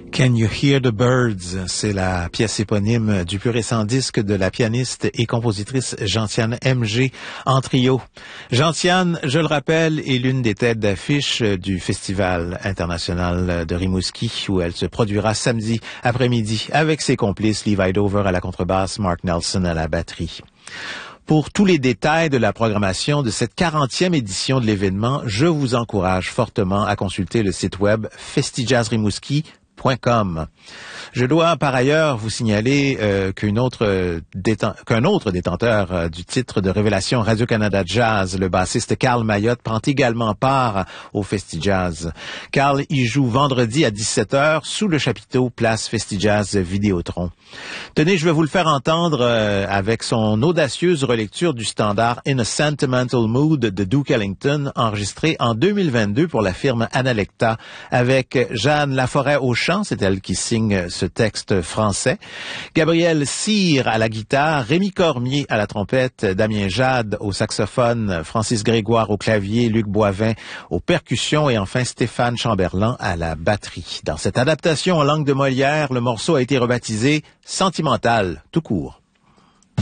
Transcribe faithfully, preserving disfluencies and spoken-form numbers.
Can You Hear the Birds? C'est la pièce éponyme du plus récent disque de la pianiste et compositrice Gentiane M G en trio. Gentiane, je le rappelle, est l'une des têtes d'affiche du Festival international de Rimouski où elle se produira samedi après-midi avec ses complices Levi Dover à la contrebasse, Mark Nelson à la batterie. Pour tous les détails de la programmation de cette quarantième édition de l'événement, je vous encourage fortement à consulter le site web festijazzrimouski point com. Je dois par ailleurs vous signaler euh, qu'une autre euh, déten- qu'un autre détenteur euh, du titre de révélation Radio-Canada Jazz, le bassiste Carl Mayotte, prend également part au Festijazz. Carl y joue vendredi à dix-sept heures sous le chapiteau Place Festijazz Vidéotron. Tenez, je vais vous le faire entendre euh, avec son audacieuse relecture du standard In a Sentimental Mood de Duke Ellington, enregistré en deux mille vingt-deux pour la firme Analecta, avec Jeanne Laforêt au chant, c'est elle qui signe ce texte français, Gabriel Cyr à la guitare, Rémi Cormier à la trompette, Damien Jade au saxophone, Francis Grégoire au clavier, Luc Boivin aux percussions et enfin Stéphane Chamberlain à la batterie. Dans cette adaptation en langue de Molière, le morceau a été rebaptisé Sentimental, tout court.